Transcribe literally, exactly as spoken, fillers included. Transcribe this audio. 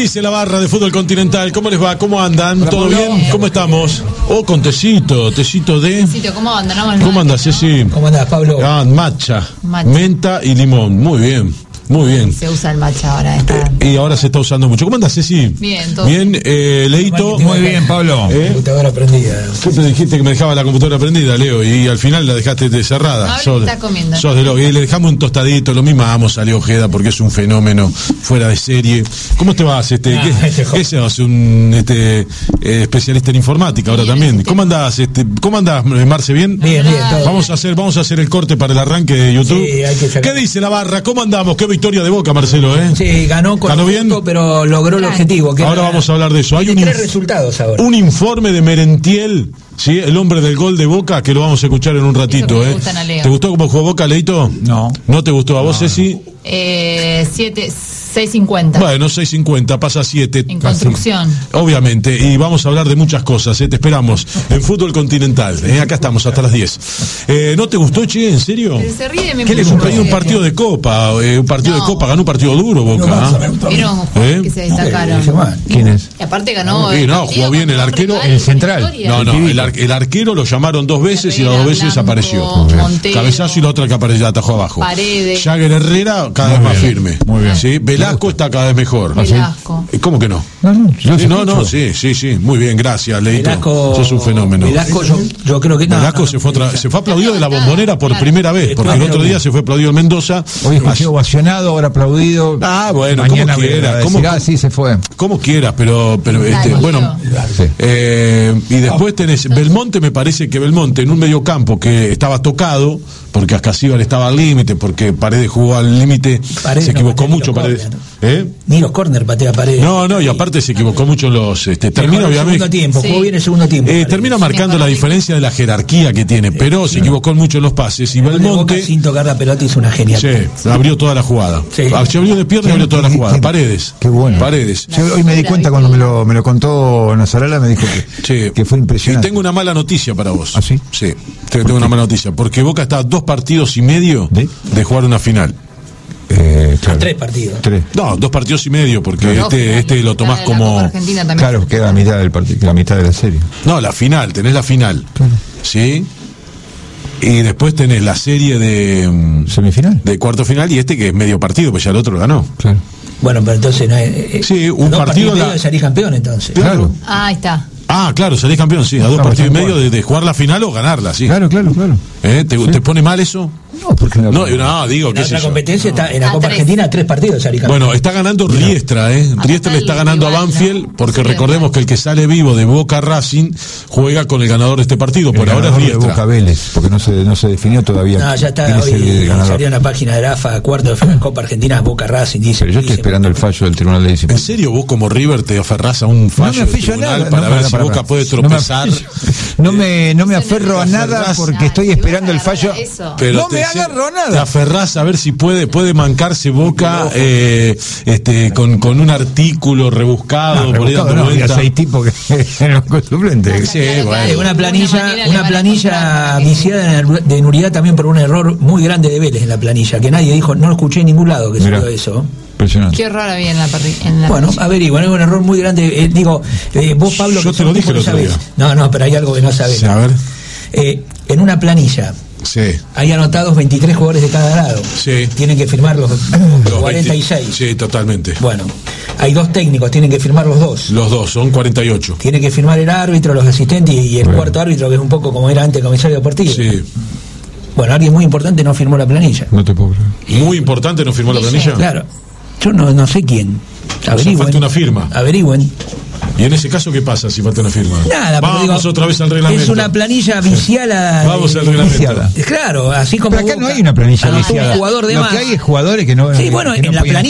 dice la barra de Fútbol Continental? ¿Cómo les va? ¿Cómo andan? Hola, ¿Todo Pablo. bien? ¿Cómo estamos? Oh, con tecito, tecito de... Tecito, ¿cómo andan? ¿Cómo andas, Ceci? ¿Cómo andás, Pablo? Ah, matcha, Matcha. menta y limón. Muy bien, muy bien. Se usa el matcha ahora. Está... Eh, y ahora se está usando mucho. ¿Cómo andas, Ceci? Bien, todo bien. Eh, Leito. Muy bien, Pablo. ¿Eh? Computadora prendida. ¿Qué te dijiste que me dejaba la computadora prendida, Leo? Y al final la dejaste de cerrada. Ahora Sos- está comiendo. Sos de lo, y le dejamos un tostadito, lo mimamos, salió Ojeda porque es un fenómeno fuera de serie. ¿Cómo te vas? Este, Ah, ¿qué, este joven. ¿qué sos? Un este, eh, especialista en informática ahora Bien, también. este- ¿Cómo andás? Este, ¿Cómo andás, Marce? ¿Bien? Bien, bien, todo. Vamos a hacer, vamos a hacer el corte para el arranque de YouTube. Sí, hay que sacar. ¿Qué dice la barra? ¿Cómo andamos? ¿Qué victoria de Boca, Marcelo, eh? Sí, ganó con ¿Ganó un bien? punto, pero logró el Claro. objetivo. Que Ahora era- vamos a hablar de eso. Hay Tiene un tres inf- resultados ahora. Un informe de Merentiel, ¿sí? El hombre del gol de Boca, que lo vamos a escuchar en un ratito, Eso que le ¿eh? gustan a Leo. ¿Te gustó cómo jugó Boca, Leito? No. ¿No te gustó a vos, Ceci? Eh, siete, seis cincuenta. Bueno, seis cincuenta, pasa siete. En construcción. Obviamente, y vamos a hablar de muchas cosas, ¿eh? Te esperamos en Fútbol Continental, ¿eh? Acá estamos hasta las diez. Eh, ¿No te gustó, Che? ¿En serio? Se ríe, me ¿Qué le puso gustó? Hay un serio. partido de Copa, eh, un partido No. de Copa, ganó un partido duro Boca. ¿ah? Vieron jugadores ¿Eh? que se Dice destacaron. mal. ¿Quién es? Y aparte ganó. Sí, el no, partido jugó bien con el un arquero. rival El con central. historia. No, no, pibito. el, ar- el arquero lo llamaron dos veces y las Herrera, dos veces Blanco, apareció. Montero. Cabezazo y la otra que apareció, atajó abajo. Paredes. Jagger Herrera cada vez Muy más bien, firme. muy bien. ¿Sí? Velasco está cada vez mejor. Velasco. ¿Y ¿Cómo que no? No, no, yo Sí, te no, no, escucho. sí, sí, sí. Muy bien, gracias, Leito. Velasco, Sos un fenómeno. Velasco, yo, yo creo que no. Velasco no, se fue otra- no, se fue aplaudido de la Claro. Bombonera por Claro. primera vez, porque el Claro. otro día se fue aplaudido en Mendoza. Hoy escuché Así- ovacionado, ahora aplaudido. Ah, bueno, Mañana como quiera, va a como- decir, ah, sí, se fue. Como quieras, pero, pero este, Dale, bueno, Leo. Sí. eh, y después tenés Belmonte, me parece que Belmonte en un mediocampo que estaba tocado, porque Ascasíbal estaba al límite, porque Paredes jugó al límite, Paredes se no equivocó patea ni mucho los Paredes. córner. ¿Eh? Ni los córner patea Paredes. No, no, y aparte se equivocó mucho en los, este, termina Mejoró el obviamente. segundo tiempo, Sí. jugó bien el segundo tiempo. Eh, Paredes. termina marcando la diferencia de la jerarquía que tiene, pero se equivocó mucho en los pases. Y El gol de Boca, Belmonte, sin tocar la pelota, hizo una genial. sí, abrió toda la jugada. Sí. Ah, Se abrió de pierna y abrió toda la jugada. Qué- Paredes. Qué bueno. Paredes. Yo hoy me di cuenta cuando me lo, me lo contó Nazarala, me dijo que, Sí. que fue Y impresionante. tengo una mala noticia para vos. ¿Ah, sí? Sí, te- tengo una mala noticia. Porque Boca está a dos partidos y medio ¿De? de jugar una final. Eh, claro. Tres partidos. Tres. No, dos partidos y medio, porque Dos este, finales. este lo tomás La de la como. Copa Argentina también. Claro, queda la mitad del partido, la mitad de la serie. No, la final, tenés la final. Claro. ¿Sí? Y después tenés la serie de. mm, ¿Semifinal? de cuarto final y este que es medio partido, pues ya el otro lo ganó. Claro. Bueno, pero entonces no es. eh, Sí, un dos partido partidos y medio la- de salir campeón, entonces. Claro. Ah, ahí está. Ah, claro, salís campeón, sí, a dos No, partidos y están medio de, de jugar la final o ganarla, sí. Claro, claro, claro. ¿Eh? ¿Te, te pone mal eso? No, porque no. No, no, digo, En qué la sé otra yo. competencia está en la Ah, Copa tres. Argentina, tres partidos de salir campeón. Bueno, está ganando Riestra, ¿eh? Riestra le está el ganando a rival, Banfield, ¿no? porque Sí, recordemos rival. que el que sale vivo de Boca Racing juega con el ganador de este partido. Por El ahora es ganador de Boca Riestra. Vélez, porque no se, no se definió todavía. No, ya está, quién es el hoy ganador. salió en la página de la A F A, cuarto de final Copa Argentina, Boca Racing, dice. Pero yo estoy dice- esperando el fallo del Tribunal de ¿En Disciplina. serio vos como River te aferrás a un fallo me del afillo a tribunal nada, para no, ver para, si para, Boca para. puede No me tropezar? afillo. No me, no me aferro a te nada aferrás. porque Ay, estoy te esperando el vas a fallo. agarrar a eso. Pero No te- me agarro a nada. Te aferrás a ver si puede puede mancarse Boca eh, este con, con un artículo rebuscado, No, por ahí rebuscado dando no, había vuelta. seis tipos que eran los suplentes. Sí, Claro, bueno. claro. Eh, una Una planilla, manera le una van a planilla encontrar que- viciada en el- de Nuriedad también por un error muy grande de Vélez en la planilla, que nadie dijo, no lo escuché en ningún lado que Mirá. salió eso. Impresionante. Qué raro había en la parrilla. En la Bueno, parrilla. averigua, es un error muy grande. Eh, digo, eh, vos, Pablo, Yo que te sos lo un dije tipo el que otro sabés. día. No, no, pero hay algo que no sabés. Sí, a ver. Eh, en una planilla Sí. hay anotados veintitrés jugadores de cada lado. Sí. Tienen que firmar los, Los cuarenta y veinte. seis. Sí, totalmente. Bueno, hay dos técnicos, tienen que firmar los dos. Los dos, son cuarenta y ocho. Tiene que firmar el árbitro, los asistentes y el Bueno. cuarto árbitro, que es un poco como era antes el comisario deportivo. Sí. Bueno, alguien muy importante no firmó la planilla. No te puedo creer. Muy importante, ¿no firmó la planilla? Claro. Yo no, no sé quién. Averigüen. falta una firma. Averigüen. ¿Y en ese caso qué pasa si falta una firma? Nada, pero Vamos digo, otra vez al reglamento. Es una planilla viciada. Vamos al reglamento. Viciada. Claro, así como. Pero acá no Boca hay una planilla anotó viciada. Un jugador de Lo más. que hay es jugadores que no. Sí, bueno, que no en la podían planilla